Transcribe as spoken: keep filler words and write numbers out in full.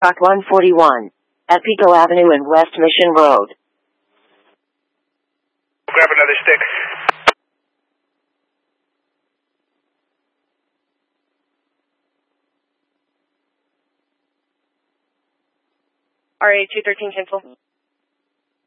Rock one forty-one. At Pico Avenue and West Mission Road. Grab another stick. R A two thirteen cancel.